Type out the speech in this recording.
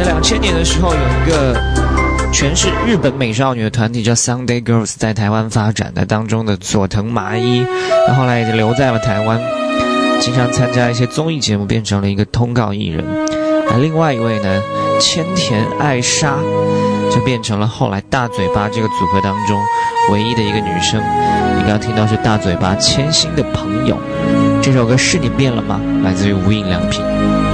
在2000年的时候，有一个全是日本美少女的团体叫 Sunday Girls 在台湾发展的，当中的佐藤麻衣，然后后来也留在了台湾，经常参加一些综艺节目，变成了一个通告艺人。而另外一位呢，千田爱沙就变成了后来大嘴巴这个组合当中唯一的一个女生。你刚刚听到是大嘴巴千星的朋友，这首歌是你变了吗？来自于无印良品。